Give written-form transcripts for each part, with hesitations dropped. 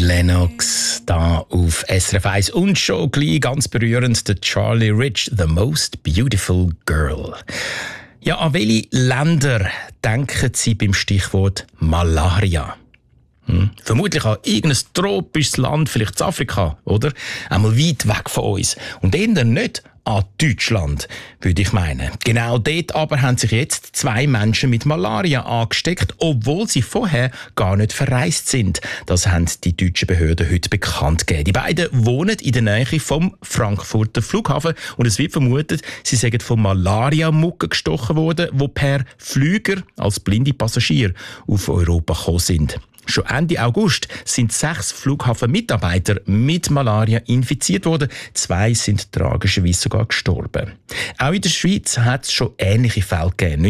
Lennox da auf SRF 1 und schon gleich ganz berührend der Charlie Rich, «The Most Beautiful Girl». Ja, an welche Länder denken Sie beim Stichwort Malaria? Vermutlich an irgendein tropisches Land, vielleicht Afrika, oder? Einmal weit weg von uns. Und eher nicht an Deutschland, würde ich meinen. Genau dort aber haben sich jetzt 2 Menschen mit Malaria angesteckt, obwohl sie vorher gar nicht verreist sind. Das haben die deutschen Behörden heute bekannt gegeben. Die beiden wohnen in der Nähe vom Frankfurter Flughafen und es wird vermutet, sie seien von Malaria-Mucken gestochen worden, die per Flüger als blinde Passagiere auf Europa gekommen sind. Schon Ende August sind 6 Flughafenmitarbeiter mit Malaria infiziert worden. 2 sind tragischerweise sogar gestorben. Auch in der Schweiz hat es schon ähnliche Fälle gegeben.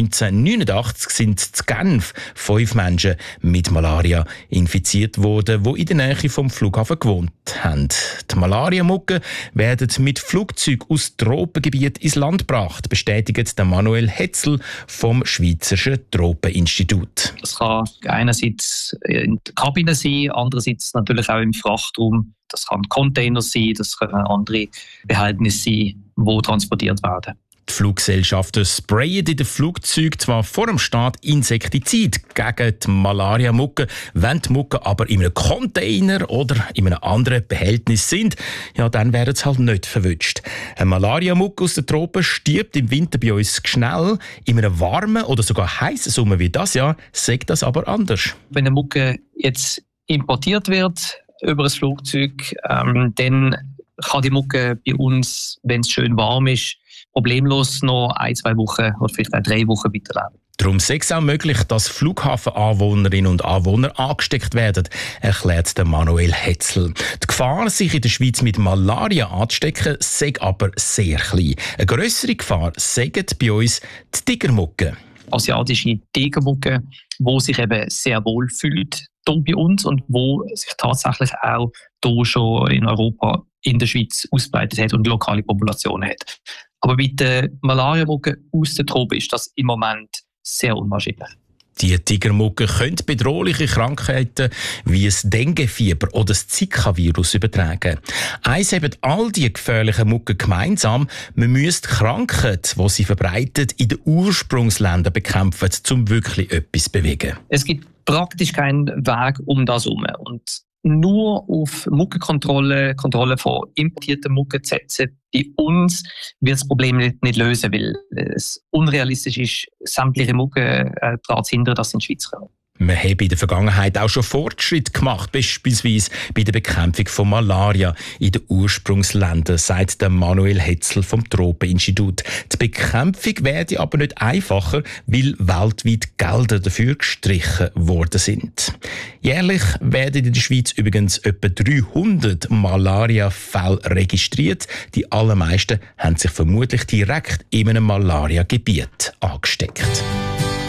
1989 sind in Genf 5 Menschen mit Malaria infiziert worden, die in der Nähe vom Flughafen gewohnt haben. Die Malaria-Mucken werden mit Flugzeugen aus Tropengebiet ins Land gebracht, bestätigt der Manuel Hetzel vom Schweizerischen Tropeninstitut. Das kann einerseits in der Kabine sein, andererseits natürlich auch im Frachtraum. Das kann Container sein, das können andere Behältnisse sein, die transportiert werden. Die Fluggesellschaften sprayen in den Flugzeugen zwar vor dem Start Insektizid gegen die Malaria-Mucken, wenn die Mucken aber in einem Container oder in einem anderen Behältnis sind, ja, dann werden sie halt nicht verwünscht. Eine Malaria-Mucke aus den Tropen stirbt im Winter bei uns schnell. In einem warmen oder sogar heißen Sommer wie das Jahr sagt das aber anders. Wenn eine Mucke jetzt importiert wird über ein Flugzeug, dann kann die Mucke bei uns, wenn es schön warm ist, problemlos noch 1-2 Wochen oder vielleicht auch 3 Wochen weiterleben. Darum ist es auch möglich, dass Flughafenanwohnerinnen und Anwohner angesteckt werden, erklärt der Manuel Hetzel. Die Gefahr, sich in der Schweiz mit Malaria anzustecken, sei aber sehr klein. Eine grössere Gefahr sagen bei uns die Tigermucke. Asiatische Tigermucke, die sich eben sehr wohl fühlt hier bei uns und wo sich tatsächlich auch hier schon in Europa, in der Schweiz ausgebreitet hat und lokale Populationen hat. Aber bei der Malaria-Mucke aus der Tropen ist das im Moment sehr unwahrscheinlich. Die Tigermucke können bedrohliche Krankheiten wie das Denguefieber oder das Zika-Virus übertragen. Eins haben all die gefährlichen Mucken gemeinsam: man müsste die Krankheit, die sie verbreitet, in den Ursprungsländern bekämpfen, um wirklich etwas zu bewegen. Es gibt praktisch keinen Weg um das herum. Und nur auf Muckenkontrolle, Kontrolle von importierten Mucken zu setzen, bei uns wird das Problem nicht lösen, weil es unrealistisch ist, sämtliche Mucken daran zu hindern, dass sie in die Schweiz kommen. Man hat in der Vergangenheit auch schon Fortschritte gemacht, beispielsweise bei der Bekämpfung von Malaria in den Ursprungsländern, sagt der Manuel Hetzel vom Tropeninstitut. Die Bekämpfung werde aber nicht einfacher, weil weltweit Gelder dafür gestrichen worden sind. Jährlich werden in der Schweiz übrigens etwa 300 Malaria-Fälle registriert. Die allermeisten haben sich vermutlich direkt in einem Malaria-Gebiet angesteckt.